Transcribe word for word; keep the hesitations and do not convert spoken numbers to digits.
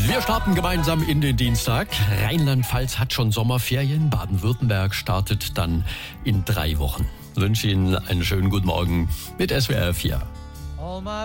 Wir starten gemeinsam in den Dienstag. Rheinland-Pfalz hat schon Sommerferien. Baden-Württemberg startet dann in drei Wochen. Ich wünsche Ihnen einen schönen guten Morgen mit S W R vier.